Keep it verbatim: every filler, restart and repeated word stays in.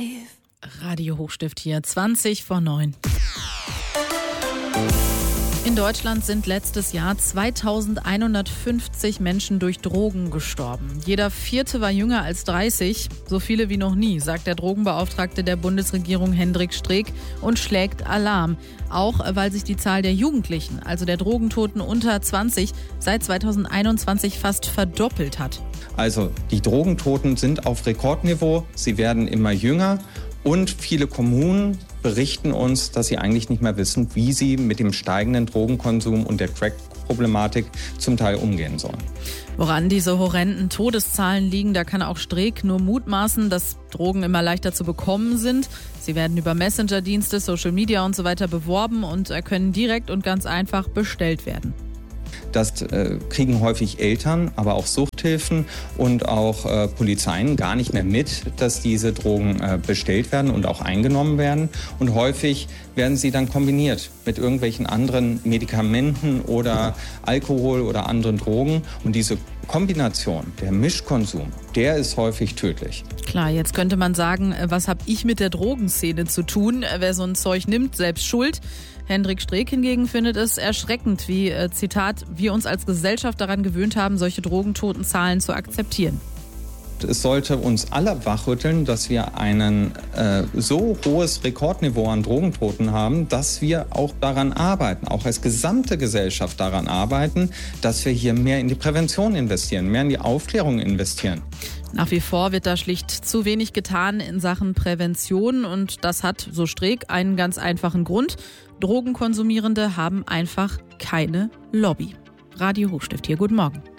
Radio Hochstift hier, zwanzig vor neun. In Deutschland sind letztes Jahr zweitausendeinhundertfünfzig Menschen durch Drogen gestorben. Jeder vierte war jünger als dreißig, so viele wie noch nie, sagt der Drogenbeauftragte der Bundesregierung Hendrik Streeck und schlägt Alarm. Auch weil sich die Zahl der Jugendlichen, also der Drogentoten unter zwanzig, seit zweitausendeinundzwanzig fast verdoppelt hat. Also die Drogentoten sind auf Rekordniveau, sie werden immer jünger. Und viele Kommunen berichten uns, dass sie eigentlich nicht mehr wissen, wie sie mit dem steigenden Drogenkonsum und der Crack-Problematik zum Teil umgehen sollen. Woran diese horrenden Todeszahlen liegen, da kann auch Streeck nur mutmaßen, dass Drogen immer leichter zu bekommen sind. Sie werden über Messenger-Dienste, Social Media und so weiter beworben und können direkt und ganz einfach bestellt werden. Das äh, kriegen häufig Eltern, aber auch Suchthilfen und auch äh, Polizeien gar nicht mehr mit, dass diese Drogen äh, bestellt werden und auch eingenommen werden. Und häufig werden sie dann kombiniert mit irgendwelchen anderen Medikamenten oder Alkohol oder anderen Drogen. Und diese Kombination, der Mischkonsum, der ist häufig tödlich. Klar, jetzt könnte man sagen, was habe ich mit der Drogenszene zu tun? Wer so ein Zeug nimmt, selbst schuld. Hendrik Streeck hingegen findet es erschreckend, wie, äh, Zitat, wir uns als Gesellschaft daran gewöhnt haben, solche Drogentotenzahlen zu akzeptieren. Es sollte uns alle wachrütteln, dass wir ein äh, so hohes Rekordniveau an Drogentoten haben, dass wir auch daran arbeiten, auch als gesamte Gesellschaft daran arbeiten, dass wir hier mehr in die Prävention investieren, mehr in die Aufklärung investieren. Nach wie vor wird da schlicht zu wenig getan in Sachen Prävention und das hat, so Streeck, einen ganz einfachen Grund. Drogenkonsumierende haben einfach keine Lobby. Radio Hochstift hier, guten Morgen.